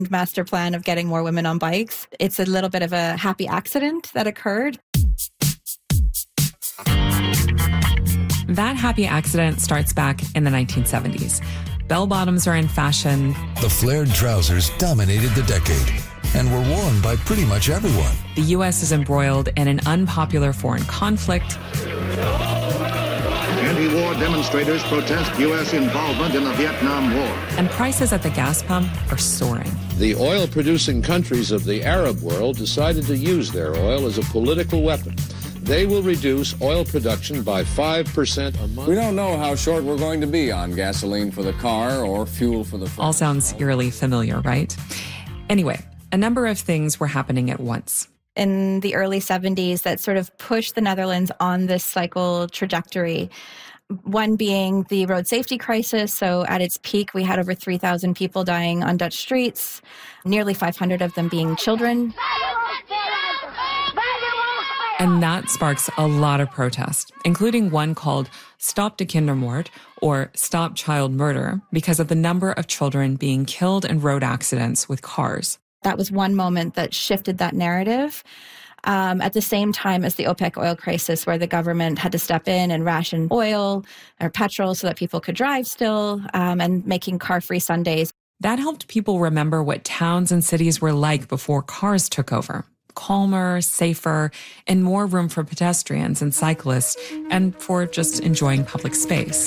master plan of getting more women on bikes. It's a little bit of a happy accident that occurred. That happy accident starts back in the 1970s. Bell-bottoms are in fashion. The flared trousers dominated the decade and were worn by pretty much everyone. The U.S. is embroiled in an unpopular foreign conflict. Anti-war demonstrators protest U.S. involvement in the Vietnam War. And prices at the gas pump are soaring. The oil-producing countries of the Arab world decided to use their oil as a political weapon. They will reduce oil production by 5% a month. We don't know how short we're going to be on gasoline for the car or fuel for the phone. All sounds eerily familiar, right? Anyway, a number of things were happening at once. In the early 70s that sort of pushed the Netherlands on this cycle trajectory. One being the road safety crisis. So at its peak, we had over 3,000 people dying on Dutch streets, nearly 500 of them being children. And that sparks a lot of protest, including one called Stop de Kindermoord, or Stop Child Murder, because of the number of children being killed in road accidents with cars. That was one moment that shifted that narrative. At the same time as the OPEC oil crisis, where the government had to step in and ration oil or petrol so that people could drive still, and making car-free Sundays. That helped people remember what towns and cities were like before cars took over. Calmer, safer, and more room for pedestrians and cyclists, and for just enjoying public space.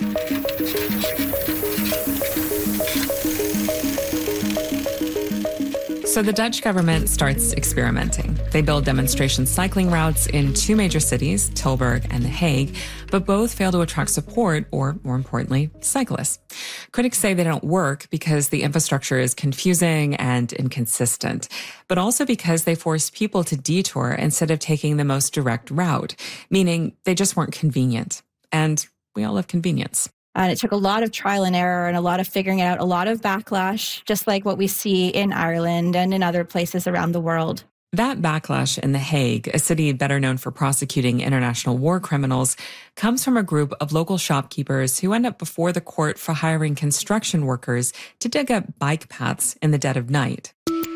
So the Dutch government starts experimenting. They build demonstration cycling routes in two major cities, Tilburg and The Hague, but both fail to attract support or, more importantly, cyclists. Critics say they don't work because the infrastructure is confusing and inconsistent, but also because they force people to detour instead of taking the most direct route, meaning they just weren't convenient. And we all love convenience. And it took a lot of trial and error and a lot of figuring it out, a lot of backlash, just like what we see in Ireland and in other places around the world. That backlash in The Hague, a city better known for prosecuting international war criminals, comes from a group of local shopkeepers who end up before the court for hiring construction workers to dig up bike paths in the dead of night.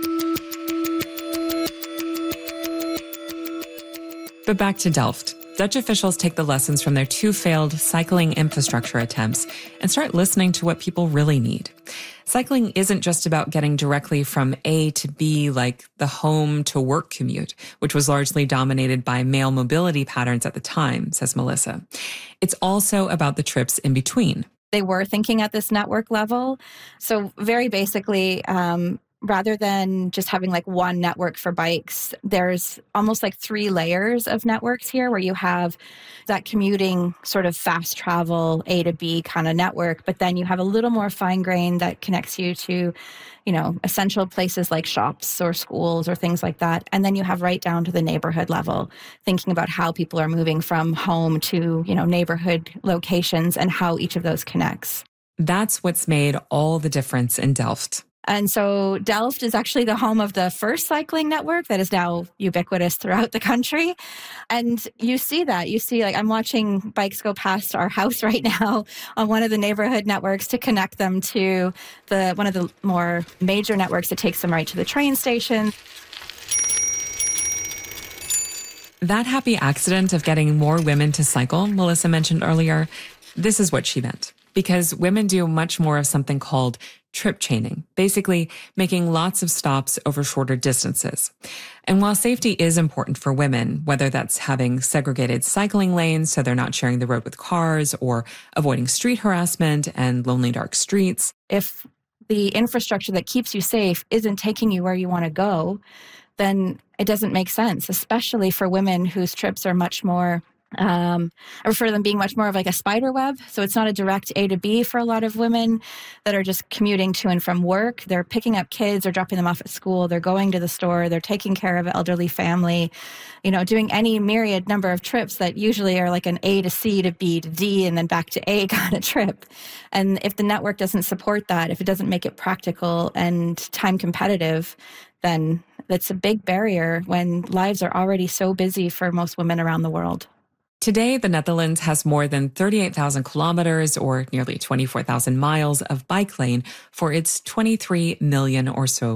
But back to Delft. Dutch officials take the lessons from their two failed cycling infrastructure attempts and start listening to what people really need. Cycling isn't just about getting directly from A to B, like the home to work commute, which was largely dominated by male mobility patterns at the time, says Melissa. It's also about the trips in between. They were thinking at this network level. So very basically, rather than just having like one network for bikes, there's almost like 3 layers of networks here where you have that commuting sort of fast travel A to B kind of network, but then you have a little more fine grain that connects you to, you know, essential places like shops or schools or things like that. And then you have right down to the neighborhood level, thinking about how people are moving from home to, you know, neighborhood locations and how each of those connects. That's what's made all the difference in Delft. And so Delft is actually the home of the first cycling network that is now ubiquitous throughout the country. And you see that. You see, like, I'm watching bikes go past our house right now on one of the neighborhood networks to connect them to one of the more major networks that takes them right to the train station. That happy accident of getting more women to cycle, Melissa mentioned earlier, this is what she meant. Because women do much more of something called trip chaining, basically making lots of stops over shorter distances. And while safety is important for women, whether that's having segregated cycling lanes so they're not sharing the road with cars or avoiding street harassment and lonely dark streets, if the infrastructure that keeps you safe isn't taking you where you want to go, then it doesn't make sense, especially for women whose trips are much more I refer to them being much more of like a spider web. So it's not a direct A to B for a lot of women that are just commuting to and from work. They're picking up kids or dropping them off at school. They're going to the store. They're taking care of an elderly family, you know, doing any myriad number of trips that usually are like an A to C to B to D and then back to A kind of trip. And if the network doesn't support that, if it doesn't make it practical and time competitive, then that's a big barrier when lives are already so busy for most women around the world. Today, the Netherlands has more than 38,000 kilometers or nearly 24,000 miles of bike lane for its 23 million or so